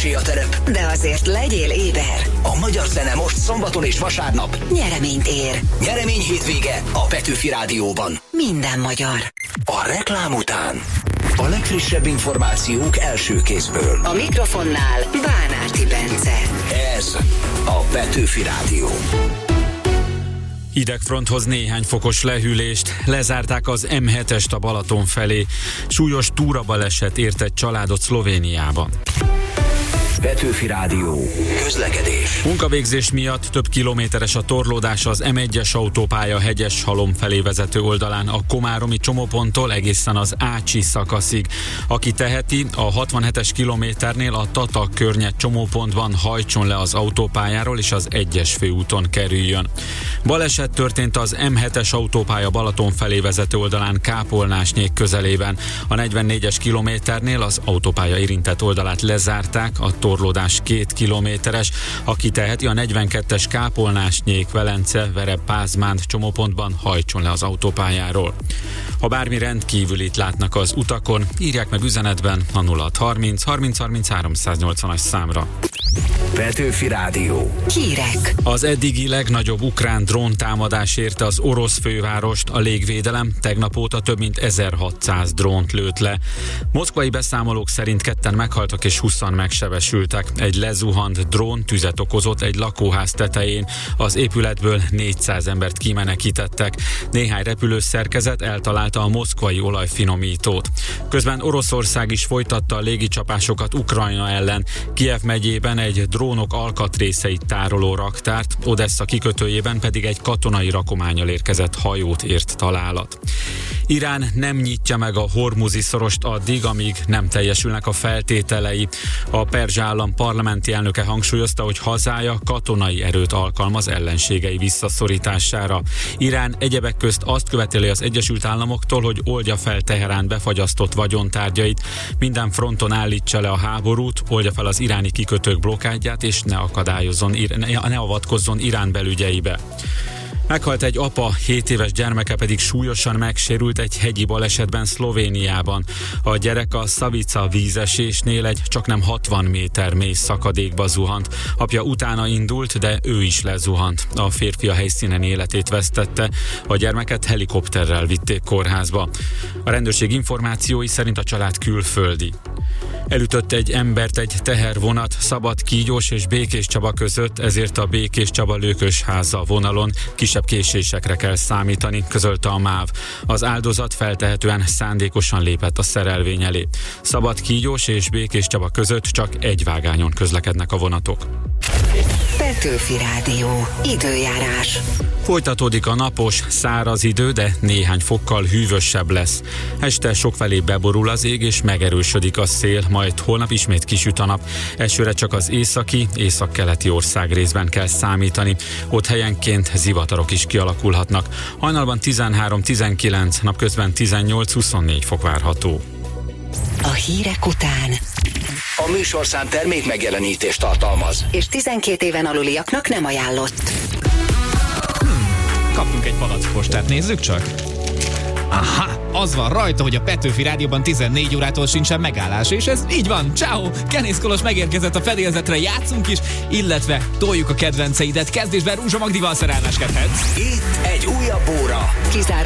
kissé a terep, de azért legyél éber. A magyar zene most szombaton és vasárnap Nyereményt ér. Nyeremény hétvége a Petőfi Rádióban. Minden magyar. A reklám után a legfrissebb információk első kézből. A mikrofonnál Bánáti Bence. Ez a Petőfi Rádió. Hidegfronthoz néhány fokos lehűlést, lezárták az M7-est a Balaton felé. Súlyos túrabaleset ért egy családot Szlovéniában. Petőfi Rádió. Közlekedés. Munkavégzés miatt több kilométeres a torlódás az M1-es autópálya Hegyeshalom felé vezető oldalán a komáromi csomóponttól egészen az Ácsi szakaszig. Aki teheti, a 67-es kilométernél a Tata környet csomópontban hajtson le az autópályáról és az 1-es főúton kerüljön. Baleset történt az M7-es autópálya Balaton felé vezető oldalán Kápolnásnyék közelében. A 44-es kilométernél az autópálya érintett oldalát lezárták, a torlódás 2 kilométeres, aki teheti a 42-es Kápolnásnyék, Velence, Vere, Pázmánd csomópontban hajtson le az autópályáról. Ha bármi rendkívülit látnak az utakon, írják meg üzenetben a 0630 30 30 380-as számra. Petőfi Rádió. Hírek. Az eddigi legnagyobb ukrán dróntámadás érte az orosz fővárost, a légvédelem tegnap óta több mint 1600 drónt lőtt le. Moszkvai beszámolók szerint 2-en meghaltak és 20-an megsebesültek. Egy lezuhant drón tüzet okozott egy lakóház tetején. Az épületből 400 embert kimenekítettek. Néhány repülőszerkezet eltalálta a moszkvai olajfinomítót. Közben Oroszország is folytatta a légicsapásokat Ukrajna ellen. Kijev megyében egy drónok alkatrészeit tároló raktárt, Odessa kikötőjében pedig egy katonai rakománnyal érkezett hajót ért találat. Irán nem nyitja meg a Hormuzi szorost addig, amíg nem teljesülnek a feltételei. A perzsa állam parlamenti elnöke hangsúlyozta, hogy hazája katonai erőt alkalmaz ellenségei visszaszorítására. Irán egyebek közt azt követeli az Egyesült Államoktól, hogy oldja fel Teherán befagyasztott vagyontárgyait, minden fronton állítsa le a háborút, oldja fel az iráni kikötők blokkádját, és ne avatkozzon Irán belügyeibe. Meghalt egy apa, 7 éves gyermeke pedig súlyosan megsérült egy hegyi balesetben Szlovéniában. A gyerek a Savica vízesésnél egy csaknem 60 méter mély szakadékba zuhant. Apja utána indult, de ő is lezuhant. A férfi a helyszínen életét vesztette. A gyermeket helikopterrel vitték kórházba. A rendőrség információi szerint a család külföldi. Elütött egy embert egy tehervonat Szabadkígyós és Békéscsaba között, ezért a Békéscsaba-Lőkösháza vonalon kisebb késésekre kell számítani, közölte a MÁV. Az áldozat feltehetően szándékosan lépett a szerelvény elé. Szabadkígyós és Békéscsaba között csak egy vágányon közlekednek a vonatok. Petőfi Rádió. Időjárás. Folytatódik a napos, száraz idő, de néhány fokkal hűvösebb lesz. Este sokfelé beborul az ég és megerősödik a szél, majd holnap ismét kisüt a nap. Esőre csak az északi, északkeleti ország részben kell számítani. Ott helyenként zivatarok is kialakulhatnak. Hajnalban 13-19, napközben 18-24 fok várható. A hírek után A műsorszám termék megjelenítést tartalmaz, és 12 éven aluliaknak nem ajánlott. Kaptunk egy palackpostát, nézzük csak. Aha, az van rajta, hogy a Petőfi Rádióban 14 órától sincsen megállás, és ez így van. Ciao. Kenész Kolos megérkezett a fedélzetre, játszunk is, illetve toljuk a kedvenceidet. Kezdésben Rúzsa Magdival szerelmeskedhetsz. itt egy újabb óra. Kizárólag